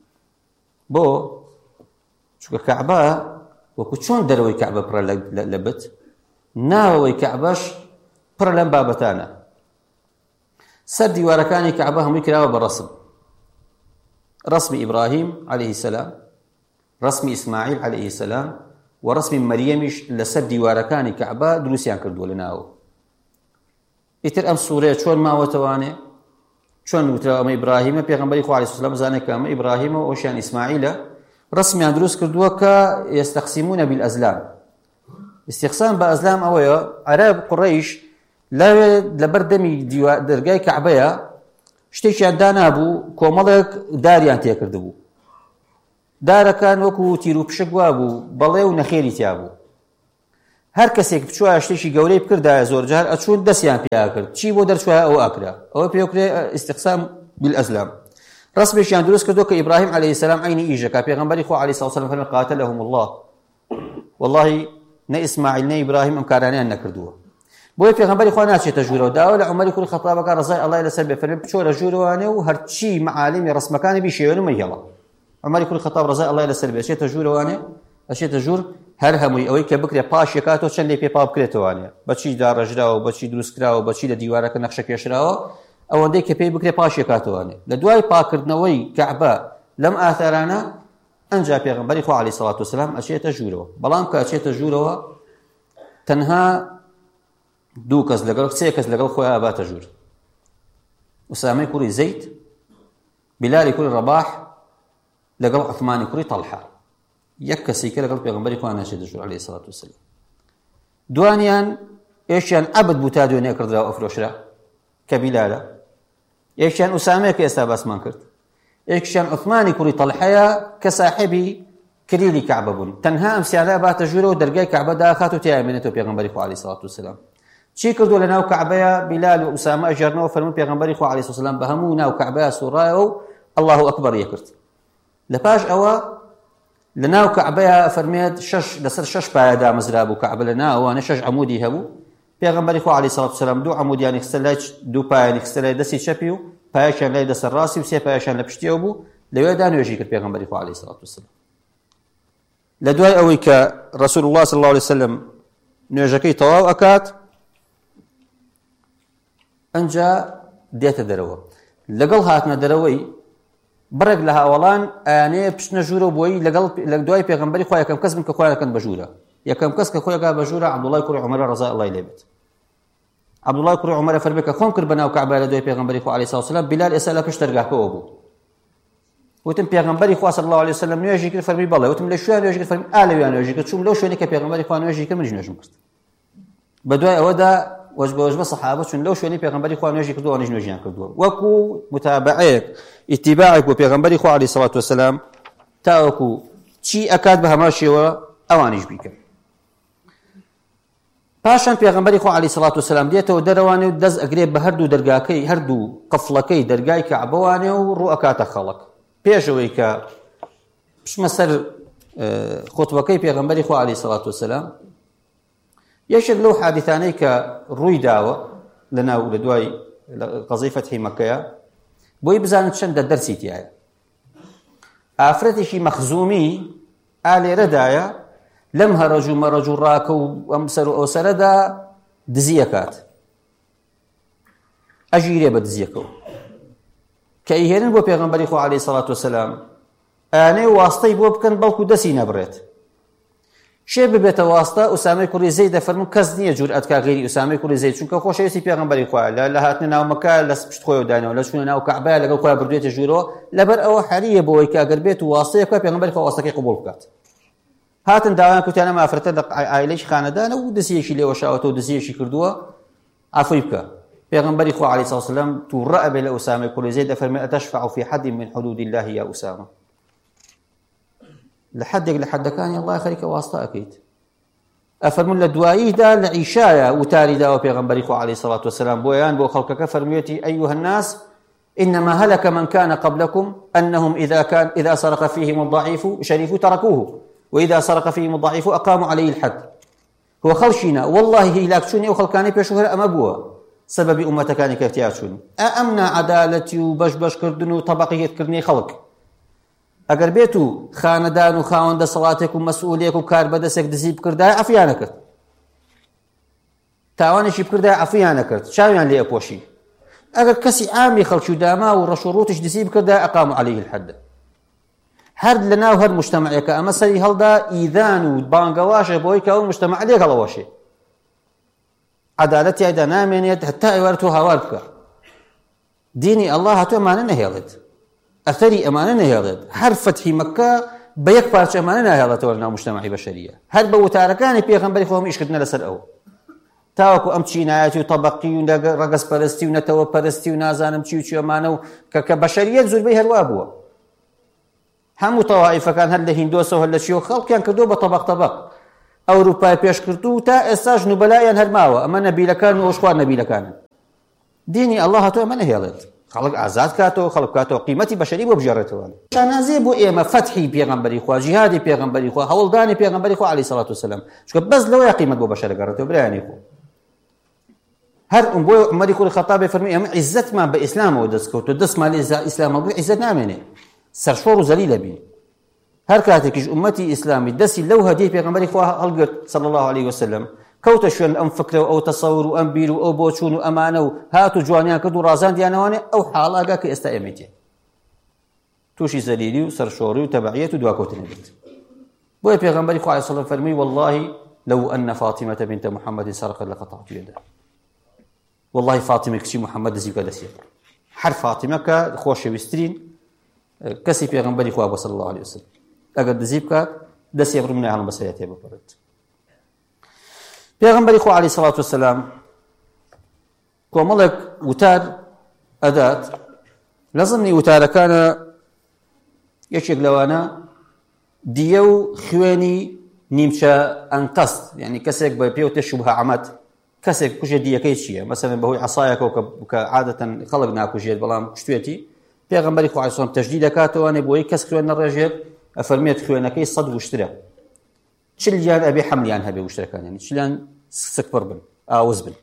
بۆ چونکە کەعبە وەکو چۆن دەرەوەی کەعبە پڕە لە بت، ناوەوەی کەعبەش پڕە لەم بابەتانە. سەر دیوارەکانی کەعبە هەمووی کراوە بە ڕەسم، ڕەسمی ئیبراهیم عەلەیهی سەلام، ڕەسمی ئیسماعیل عەلەیهی سەلام و ڕەسمی مەریەمیش لەسەر دیوارەکانی کەعبە دروستیان کردووە لە ناوە. ئیتر ئەم سوورەیە چۆن ماوەتەوانێ، چۆن وترا ئەمە ئیبراهیمە، پێغەمبەری خوا عەلەیهی سەلام زانێت کە ئەمە ئیبراهیمە و ئەوشیان ئیسماعیلە، ڕەسمیان دروست کردووە کە یەستەقسیمونە بالئەزلام. استیقسام بە ئەزلام ئەوەیە عەرەب قوڕەیش لەوێ لەبەر دەمی دەرگای کەعبەیە شتێکیان دانابوو، کۆمەڵێک داریان تێکردبوو، دارەکان وەکو تیر و پشک وا بوو، بەڵێ و نەخێری تیا بوو. هەر کەسێک بچوایە شتێکی گەورەی بکردایە زۆر جار ئەچوون دەستیان پێیا کرد، چی بۆ دەرچوایە ئەوە ئاکرا، ئەوە پێوکرێ ئیستیقسام بالئەزلام. ڕەسمێکیان دروست کردووە کە ئیبراهیم عەلەیهی سەلام عەینی ئیژەکە، پێغەمبەری خوا عەلەیهی سەڵات وەسەلام فەرمێ قاتەلەهم الله، وەڵڵاهی نە ئیسماعیل نە ئیبراهیم ئەم کارانیان نەکردووە. بۆیە پێغەمبەری خوا ناچێتە ژوورەوە. داوا لە عومەری کوڕی خەتابەکە ڕەزای ئەڵڵای لەسەر بێ فەرمێ بچۆرە ژوورەوانێ و هەرچی مەعالمی ڕەسمەکانی بیشێوێنە مەیهێڵە. عومەری کوڕی خەتاب ڕەزای ئەڵڵای لەسەر بێ ئەچێتە ژوورەوانێ، ئەچێتە ژوور هەر هەمووی ئەوەی کە بکرێ پاش یەکاتەوە چەند لێ پێ پا بکرێتەوانێ، بەچی داڕەژراوە، بەچی دروست کراوە، بەچی لە دیوارەکە نەخشە کێشراوە، ئەوەندەی کە پێی بکرێ پاش یەکاتەوانێ. لە دوای پاکردنەوەی کەعبە لەم ئاثارانە ئەنجا پێغەمبەری خوا عەلەیهی سەڵات وەسەلام ئەچێتە ژوورەوە. بەڵام کە ئەچێتە ژوورەوە تەنها دوو کەس لەگەڵ سێ کەس لەگەڵ خۆیان ئەباتە ژوور، ئوسامەی کوڕی زەید، بیلالی کوڕی ڕەباح لەگەڵ عوثمانی کوڕی تەڵحە، یەک کەسێکە لەگەڵ پێغەمبەری خوا ناچێتە ژوور عەلەیهی سەڵات وەسەلام. دوانیان ئێشیان عەبد بوو تا دوێنێ کردراوە ئەفرۆشرا کە بیلالە، یەکیان ئوسامەیە کە ئێستا باسمان کرد، یەکیان عوثمانی کوڕی تەڵحەیە کە ساحێبی کلیلی کەعبە بوون. تەنها ئەم سیانە ئەباتە ژوورەوە و دەرگای کەعبە داخات و تیامێنێتەوە پێغەمبەری خوا عەلەیهی سەڵات وەسەلام. چی کردو لە ناو کەعبەیە؟ بیلال و ئوسامە ئەژێڕنەوە، فەرمووی پێغەمبەری خوا عەلەیهی سەلام بە هەموو ناو کەعبەیە سوڕایەوە و ئەڵڵاهو ئەکبەر یەکرد. لە پاش ئەوە لە ناو کەعبەیە فەرمێت شەش لەسەر شەش پایە دامەزرا بوو کەعبە، لە ناوانە شەش عەمودی هەبوو. پێغەمبەری خوا عەلەیهی سەڵات وسەلام دوو عەمودیانی خستە لای دوو پایانی خستە لای دەستی چەپی و پایەکیان لای دەسەر ڕاستی و سێ پایەکیان لە پشتیەوە بوو. لەوێدا نوێژی کرد پێغەمبەری خوا عەلەیهی سەڵات وسەلام. لە دوای ئەوەی کە ڕەسوول الله صلی الله علیه وسلم نوێژەکەی تەواو ئەکات، ئەنجا دێتە دەرەوە. لەگەڵ هاتنە دەرەوەی بڕێک لە هاوڵان ئەیانەیە پشنە ژوورە بۆی لەگەڵ لە دوای پێغەمبەری خوا یەکەم کەس بن کە خۆیان دەکەن بە ژوورە. یەکەم کەس کە خۆیەکا بە ژوورە عەبدوڵای کوڕی عومەر ڕەزای ئەڵڵای لێ بێت. عەبدوڵای کوڕی عومەر فەرمێ کە خۆم کرد بەناو کەعبە لە دوای پێغەمبەری خوا عەلەیهی سڵاتو وسەلام، بیلال ئێستا لە پشت دەرگاکەوە بوو. وتم پێغەمبەری خوا صلی الله علیه وسلم نوێژی کرد، فەرمی بەڵێ. وتم لە شوێن نوێژی کرد، فەرمی ئا لەوێ نوێژی کرد، چووم لەو شوێنی کە پێغەمبەری خوا نوێژی کرد منیش نوێژم کرد. بەدوای ئەوەدا وەج بە وەج بە سەحابە چون لەو شوێنی پێغەمبەری خوا نوێژی کردووە ئەوانیش نوێژیان کردووە، وەکو متابعەیەک ئیتیباعێک بۆ پێغەمبەری خوا عەلەیهی سڵاتو وسەلام تاوەکو چی ئەکات بە هەمان شێوە ئەوانیش بیکەن. پاشان پێغەمبەری خوا عەلەیهی سڵاتو وسەلام دێتەوە دەرەوانێ و دەست ئەگرێت بە هەردوو دەرگاکەی هەردوو قفڵەکەی دەرگای کەعبەوانێ و ڕوو ئەکاتە خەڵک. پێشەوەی کە پشمە سەر خۆتبەکەی پێغەمبەری خوا عەلەیهی سڵاتو وسەلام یەکێک لەو حادیثانەی کە ڕووی داوە لەناو لە دوای قەزەی فەتحی مەککەیە بۆی بزانن چەندە دەرسی تایە. ئافرەتێکی مەخزومی ئالێرەدایە لەم هەرەج و مەرەج و ڕاکە و ئەم سەر و ئەو سەرەدا دزی ئەکات، ئەژیرێ بە دزیەکەوە کە ئیهێنن بۆ پێغەمبەری خوا عەلەیهی سڵاتو وسەلام ئانەی واستەی بۆ بکەن بەڵکو دەستی نەبڕێت. شێ ببێتە واستە ئوسامەی کوڕی زەید دەفەرمون کەس نییە جورئەت کا غێری ئوسامەی کوڕی زەید، چونکە خۆشەویستی پێغەمبەری خوایە لە هاتنە ناو مەکە لە پشت خۆی دانەوە لە چوونە ناو کەعبە لەگەڵ خۆیان بردوێتە ژوورەوە، لەبەر ئەوە حەریە بۆەوەی کە ئەگەر بێت و واستەیە بکات پێغەمبەری خوا واستەکەی قبوڵ بکات. هاتن داوایان کوتیان ئەم ئافرەتە لە عایلەی خانەدانە و دزیەکی لێوە شاوەتەوە و دزیەکی کردووە عەفوی بکە. پێغەمبەری خوا عەلەیهی سڵاتو وسەلام تووڕە ئەبێ لە ئوسامەی کوڕی زەید دەفەرمێ ئەتەشفع فی حەد من حدود الله یا ئوسامە، لە حەدێک لە حەدەکانی ئەڵڵای خەریکە واستە ئەکەیت. ئەفەرمون لە دواییدا لە عیشایە وتاری داوە پێغەمبەری خوا عەلەیهی سڵاتو وسەلام بۆیان بۆ خەڵکەکە فەرموویەتی ئەیها الناس إنما هلك من كان قبلكم أنهم إذا كان إذا سرق فيهم الضعيف شريفوا تركوه وإذا سرق فيهم الضعيف أقاموا عليه الحد. هو خلشنا والله هلاكشوني وخلكاني بيشوهر أما بوا سبب أمتكاني كافتياتشوني أأمنا عدالتي وبش بش كردن وطبقية كردني خلق ئەگەر بێت و خانەدان و خاوەندە سەڵاتێک و مەسئولێک و کاربەدەسێک دزی بکردایە عەفویان نەکرد، تاوانێکی بکردایە عەفویان نەکرد، چاویان لێ ئەپۆشی. ئەگەر کەسی عامی خەڵکی و داما و ڕەش و ڕوتش دزی بکردایە ئەقاموا عەلەیهی الحەد. هەر لەناو هەر موجتەمەعێکە ئەمە سەری هەڵدا ئیدان و بانگەواشە بۆی کە ئەو موجتەمەع لێک هەڵەوەشێ، عەدالەت تیایدا نامێنێت هەتا ئێوارە تۆ هاوار بکە. دینی ئەڵڵا هاتووە ئەمانە نەهێڵێت، ئەثەری ئەمانە نەهێڵێت. هەر فەتحی مەککە بە یەک پارچە ئەمانە ناهێڵێتەوە لەناو موجتەمەعی بەشەریە، هەر بە وتارەکانی پێغەمبەری خۆ ئیشکردنە لەسەر ئەوە، تاوەکو ئەم چینایەتی و تەبەقی و ڕەگەزپەرستی و نەتەوە پەرستی و نازانم چی و چی ئەمانە و کە کە بەشەریەت زۆربەی هەروە بووە. هەموو تەوائیفەکان هەر لە هیندۆسەوە هەر لە چیەوە خەڵکیان کردووە بە تەبەق تەبەق. ئەوروپای پێشکردوو تا ئێستاش نوبەلایان هەرماوە، ئەمە نەبیلەکان و ئەوش خوار نەبیلەکانن. دینی ئەڵڵا هاتووە ئەمە نەهێڵێت، خەڵک ئازاد کاتەوە، خەڵک کاتەوە قیمەتی بەشەری بۆ بژێڕێتەوە. شانازێ بۆ ئێمە فەتحی پێغەمبەری خوا، جیهادی پێغەمبەری خوا، هەوڵدانی پێغەمبەری خوا عەلەیهی سڵاتو وسەلام، چونکە بەس لەوەیە قیمەت بۆ بەشەر دەگەڕێتەوە برایانی خۆ. هەر ئەم بۆی عومەری کوڕی خەتابی فەرمووی ئێمە عیززەتمان بە ئیسلامەوە دەستکەوتووە، دەستمان لە ئیسلامەوە بگرێ عیززەت نامێنێ، سەرشۆڕ و زەلیلە بین. هەر کاتێکیش ئومەتی ئیسلامی دەستی لەو هەدیەی پێغەمبەری خوا هەڵگرت صلی الله علیه وسلم، کەوتە شوێن ئەم فکرە و ئەو تەسەور و ئەم بیر و ئەو بۆچوون و ئەمانە و هات و جوانیان کرد و ڕازاندیانەوانێ، ئەو حاڵاگا کە ئێستا ئێمەیتێ تووشی زەلیلی و سەرشۆڕی و تەبعیەت و دواکەوتنە بێت. بۆیە پێغەمبەری خوا عەلەیهی سەلام فەرمووی والله لو أن فاطمة بنت محمد سرقت لقطعت يدها. والله فاطمة کچی محەممەد دزی بکە دەستی، هەر فاتیمە کە خۆشەویستترین کەسی پێغەمبەری خوا بووە صلی الله علیه وسلم، ئەگەر دزی بکات دەستی بڕ منای هەڵم بەسەریە تێبپەڕێت. پێغەمبەری خوا عەلەیهی سەڵاتو وسەلام کۆمەڵێک وتار ئەدات، لە زمنی وتارەکانە یەکێک لەوانە دیە و خوێنی نیمچە ئەنقەست، یعنی کەسێک بە پێوتە شوبهە عەمەد، کەسێک کوژێت دیەکەی چییە؟ مەسەلەن بەهۆی عەسایەکەوە کە عادەتەن خەڵک ناکوژێت بەڵام شتوێتی، پێغەمبەری خوا عەلەیهی سەلام تەشدید دەکاتەوە بۆی کەس خوێن نەڕێژێت، ئەفەرمێت خوێنەکەی سەد وشترە، چلیان ئەبێ حەملیان هەبێ وشتەکان، یعنی چلیان سکپڕ بن، ئاوز بن،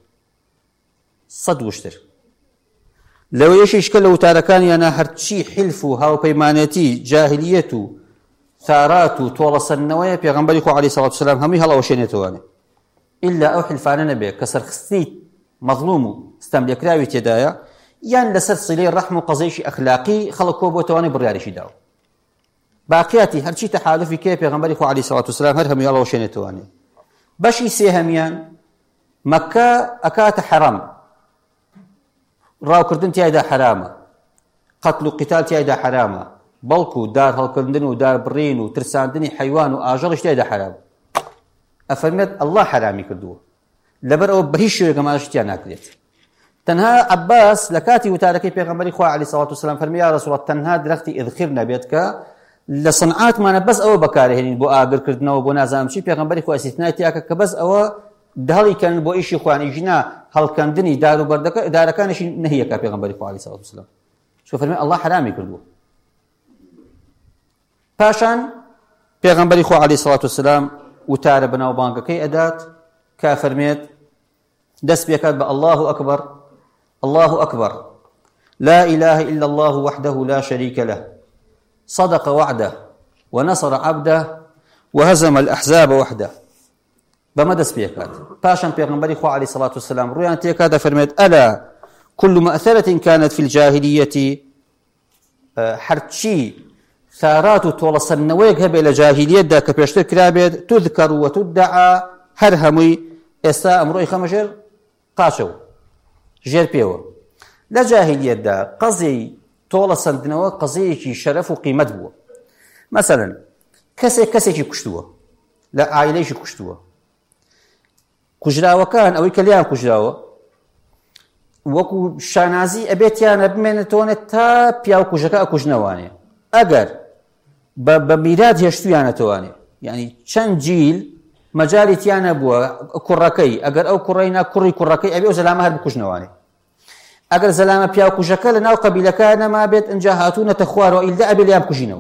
سەد وشتر. لەوە یەشیش کە لە وتارەکانیانە هەرچی حیلف و هاوپەیمانەتی جاهلیەت و ثارات و تۆڵەسەندنەوەیە پێغەمبەری خوا عەلەیهی سەڵاتو وسەلام هەمووی هەڵەوەشێنێتەوەنێ، ئیلا ئەو حیلفانە نەبێ کە سەرخستنی مەظلوم و ستەملێکراوی تێدایە، یان لەسەر سیلەی ڕەحم و قەزەیشی ئەخلاقی خەڵک کۆ بۆتەوانی بڕیاریشی داوە باقیاتی هەرچی تەحالفی کێ پێغەمبەری خوا عەلەیهی سەڵات وسەلام هەر هەمووی هەڵەوەشێنێتەوانێ بەشی سێهەمیان مەککە ئەکاتە حەرام ڕاوکردن تیایدا حرامە قەتل و قیتال تیایدا حرامە بەڵکو و دار هەڵکردن و دار بڕین و ترساندنی حەیوان و ئاژەڵیش تیایدا حرام ئەفەرمێت ئەڵڵا حرامی کردووە لەبەر ئەوە بە هیچ شێوەیەک ئەمانەش تیان ناکرێت تەنها عەباس لە کاتی وتارەکەی پێغەمبەری خوا عەلەیهی سەڵات وسەلام فەرمی یا ڕەسوڵ ئەڵڵا تەنها درەختی ئیدخیر نەبێت کە لە سەنعاتمانە بەس ئەوە بەکارهێنین بۆ ئاگرکردنەوە بۆ نازانم چی پێغەمبەری خوا ئیستیثنای تیاکە کە بەس ئەوە داڵیکەن بۆ ئیشی خوان ئیژنا هەڵکەندنی دار و بەردەکە دارەکانیشی نەهیەکە پێغەمبەری خوا عەلەیهی سەڵات وسەلام چۆ فەرمی ئەڵڵا حرامی کردووە پاشان پێغەمبەری خوا عەلەیهی سەڵات وسەلام وتارە بەناوبانگەکەی ئەدات کە فەرمێت دەست پێکات بە الله أكبر الله أكبر لا إله إلا الله وحده لا شريك له صدق وعده ونصر عبده وهزم الأحزاب وحده بما دەست پێکات پاشان پێغەمبەری خوا عەلەیهی سەڵات وسەلام ڕوویان تێکاتە فەرمێت ألا كل مأثرة كانت في الجاهلية هەرچی ثارات و تۆڵەسەندنەوەیەک هەبێ لە جاهیلیەتدا کە پێشتر کرابێت تذكر وتدعى هەر هەمووی ئێستا ئەمڕۆی خەمەژێر قاچەوە ژێر پێوە لە جاهیلیەتدا قەزەی تۆڵەسەندنەوە قەزەیەکی شەرەف و قیمەت بووە مەسەلەن کەسێک کەسێکی کوشتووە لە عائیلەیەکی کوشتووە کوژراوەکان ئەوەی کە لیان کوژراوە وەکو شانازی ئەبێتیانە بمێنێتەوەنێت تا پیاو کوژەکە ئەکوژنەوانێ ئەگەر بە میرات هێشتویانەتەوانێ یعنی چەند جیل مەجالی تیانە بووە کوڕەکەی ئەگەر ئەو کوڕەی کوڕی کوڕەکەی ئەبێ ئەو زەلامە هەر بکوژنەوانێ ئەگەر زەلامە پیاو کوژەکە لە ناو قەبیلەکە نەما بێت ئەنجا هاتوونەتە خوارەوە ئیلدا ئەبێ لیان بکوژینەوە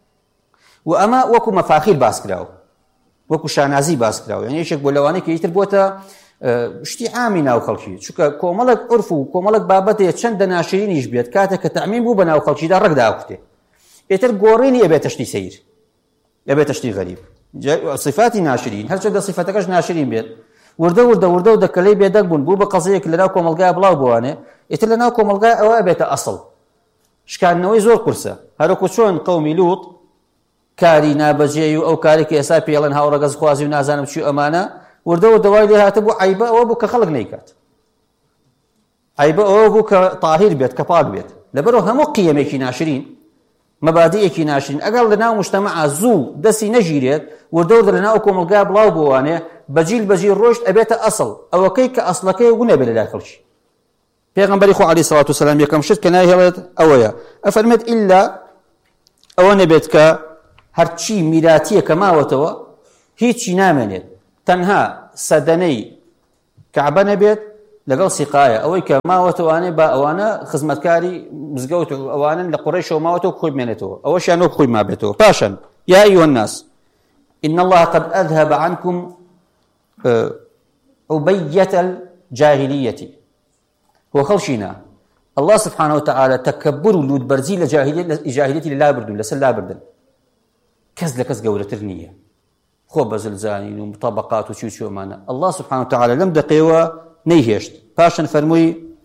و ئەمە وەکو مەفاخیر باس کراوە وەکو شانازی باس کراوە یعنی یەکێک بۆ لەوانەیە کە ئیتر بووەتە شتی عامی ناو خەڵکی چونکە کۆمەڵێک عورف و کۆمەڵێک بابەتێ چەندە ناشرینیش بێت کاتێک کە تەعمیم بوو بە ناو خەڵکیدا ڕەگدا ئەوکوتێ ئێتر گۆڕینی ئەبێتە شتی سەیر ئەبێتە شتی غەریب صفاتی ناشرین هەرچەندە صفەتەکەش ناشرین بێت وردە وردە وردە و دەکەلەی بێدەنگ بوون بوو بە قەزەیەک لەناو کۆمەلگای بڵاو بوانێ ئێتر لەناو کۆمەلگای ئەوە ئەبێتە ئەسڵ شکاندنەوەی زۆر قورسە هەروەکو چۆن قەومی لووط کاری نابەجێی و ئەو کارێکی ئێستا پێڵێن هاوڕەگەز خوازی و نازانم چی ئەمانە وردە و دەوای لێ هاتە بوو عیبە ئەوە بوو کە خەڵک نەیکات عیبە ئەوە بوو کە تاهیر بێت کە پاک بێت لەبەرەوە هەموو قیەمێکی ناشرین مەبادیەکی ناشرین ئەگەر لەناو مجتەمەعا زوو دەستی نەژیرێت وردە وردە لەناو کۆمەلگا بڵاو بووانێ بەجیل بەجیل ڕۆشت ئەبێتە ئەسڵ ئەوەکەی کە ئەسڵەکەی گونە بێت لەلای خەڵکی پێغەمبەری خوا عەلەیهی سەڵات وسەلام یەکەم شت کە نایهێڵێت ئەوەیە ئەفەرمێت ئیلا ئەوە نەبێت کە هەرچی میراتیە کە ماوەتەوە هیچی نامێنێت تەنها سەدەنەی کەعبە نەبێت لەگەڵ سیقایە ئەوەی کە ماوەتەوانێ بە ئەوانە خزمەتکاری مزگەوت و ئەوانن لە قوڕیشەوە ماوەتەوە خۆی بمێنێتەوە ئەوەشیان وەک خۆی مابێتەوە پاشان یا ئەیها الناس إن الله قد أذهب عنكم عبية الجاهلية وخلشنا الله سبحانه وتعالى تكبر ولود برزي لجاهلية لا بردن لسل لا بردن كز لكز قولة ترنية خو بزلزانين ومطابقات وشو شو معنا الله سبحانه وتعالى لم دقيوة نيهشت باشن فرموي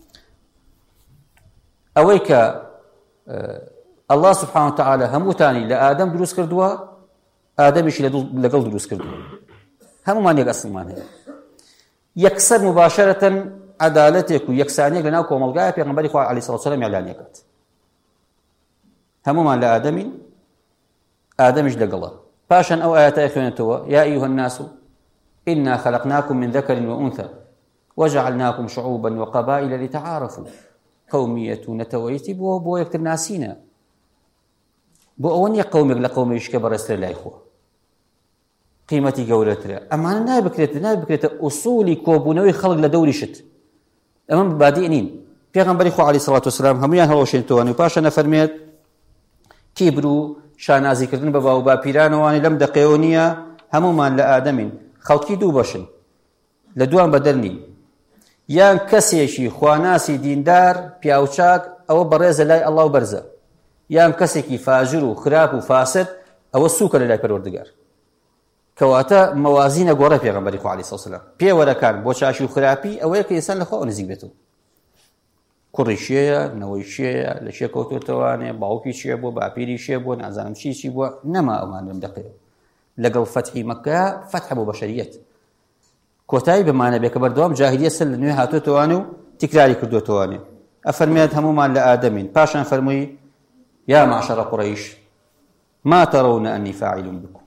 أويك الله سبحانه وتعالى هموتاني لآدم دروس كردوا آدمش لقل دروس كردوا هم ما نيق أصل مانه يكسر مباشرة عدالتك ويكسانيك لنا كوملقاء في غنبري خواه عليه الصلاة والسلام إعلانيكات هم ما لآدم آدمش لقله باشن أو آيات إخوانتوا يا أيها الناس إنا خلقناكم من ذكر وأنثى وجعلناكم شعوبا وقبائل لتعارفوا قومية نتويتي بو بو يكتر ناسينا بو أوني قومك لقومي يشكبر أسر لا إخوة قيمتي قولتها أما أنا نابكرت نابكرت أصولي كوبونوي خلق لدوري شت أمام بادئنين پیغمبر خو عليه الصلاة والسلام هميان هلوشين تواني وباشا نفرميت كبرو شانازي كردن بابا وبا بيرانواني لم دقيونيا همومان لآدمين خلقي دو باشن لدوان بدلني یان کەسێکی خواناسی دیندار پیاوچاک ئەوە بەڕێزە لای ئەڵڵا و بەرزە یان کەسێکی فاجر و خراپ و فاسد ئەوە سووکە لە لای پەروەردگار کەواتە مەوازینە گۆڕە پێغەمبەری خوا عەلەیهی سەڵات وسەلام پێوەرەکان بۆ چاشی و خراپی ئەوەیە کە ئینسان لەخۆ نزیک بێتەوە کوڕی شێیە نەوەی شێیە لە شێ کەوتوتەوانێ باوکی شێ بووە باپیری شێ بووە نازانم چی چی بووە نەما ئەومان لەم دەقەیە لەگەڵ فەتحی مەککە فەتح بوو بەشەریەت کۆتایی بمانە بێ کە بەردەوام جاهیلیەت سەر لە نوێ هاتوتەوانێ و تیکراری کردوتەوانێ ئەفەرمێت هەمومان لە ئادەمین پاشان فەرمووی یا معشەرە قوڕەیش ما ترون أني فاعل بكم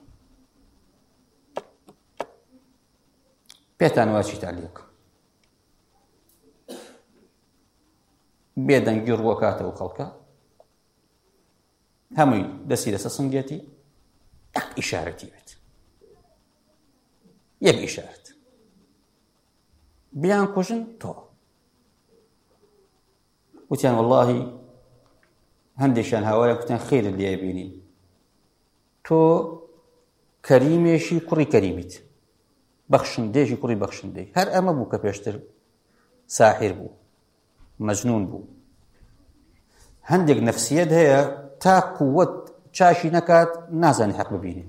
پێتان وا چیتان لێ بکەم بێدەنگی ڕووەکاتەوە خەڵکە هەمووی دەستی لەسەر سنگێتی یەک ئیشارەتی بێت یەک ئیشارەت بیان کوژن تۆ وتیان وەڵڵاهی هەندێکیان هاوارە کوتیان خێرت لێ بینین تۆ کەریمێشی کوڕی کەریمیت بەخشندێژی کوڕی بەخشندەی هەر ئەمە بوو کە پێشتر ساحیر بوو مەجنون بوو هەندێک نەفسیەت هەیە تا قووەت چاشی نەکات نازانی حەق ببینێ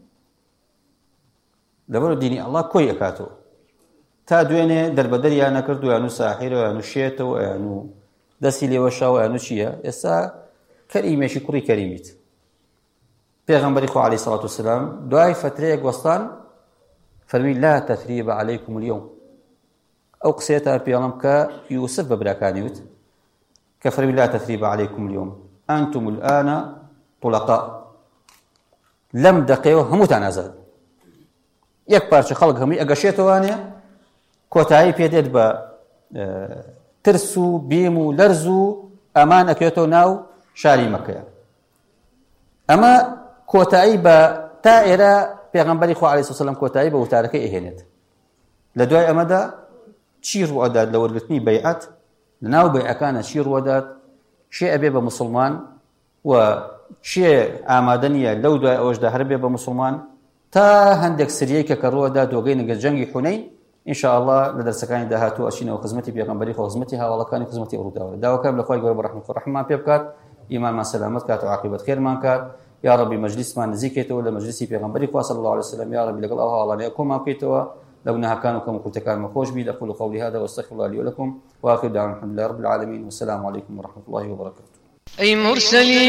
لەبەرەوە دینی ئەڵڵا کۆی ئەکاتەوە تا دوێنێ دەربەدەریان نەکردو یان و ساحیرەوە یان و شێتەوە یان و دەستی لێوەشاوە یان و چییە ئێستا کەریمێشی کوڕی کەریمیت پێغەمبەری خوا عەلەیهی سەڵات وسەلام دوای فترەیەک وەستان فەرمی لا تەثریبە عەلەیکم اليوم ئەو قسەیەتە پێڵم کە یوسف بە براکانی وت کە فەرمی لا تەثریبە عەلەیکم اليوم ئەنتم الآن طلقاء لەم دەقەیەوە هەمووتان ئازاد یەک پارچە خەڵک هەمووی ئەگەشێتەوانێ کۆتایی پێدێت بە ترس و بیم و لەرز و ئەمان ئەکرێتەوە ناو شاری مەککەیە ئەمە کۆتایی بە تا ئێرە پێغەمبەری خوا عەلەیهی سەلام کۆتایی بە وتارەکەی ئەهێنێت لە دوای ئەمەدا چی ڕوئەدات لە وەرگرتنی بەیعەت لەناو بەیعەکانە چی ڕوئەدات چێ ئەبێ بە موسڵمان و چێ ئامادە نییە لەو دوای ئەوەشدا هەر بێ بە موسڵمان تا هەندێک سریەیکە کە ڕوئەدا دۆگەی نەگە جەنگی حونەین ئینشاءالله لە دەرسەکانی داهاتوو ئەچینەوە خزمەتی پێغەمبەری خوا خزمەتی هاوڵەکانی خزمەتی ڕووداوە داواکەم لە خوای گەورە بەڕەحمەت و ڕەحممان پێ بکات ئیمانمان سەلامەت کات و عاقبەت خێرمان کات یا ربی مجلسمان نزیکێتەوە لە مجلسی پێغەمبەری خوا صلی الله علیه وسلم یا ربی لەگەڵ ئەو هاوڵانەیە کۆمان بکەیتەوە لە گوناهەکان و کەم و کورتەکانمان خۆش بی أقول قولي هذا واستغفر الله لي ولكم وآخر دعوانا الحمد لله رب العالمين والسلام عليكم ورحمة الله وبركاته. أي مرسلين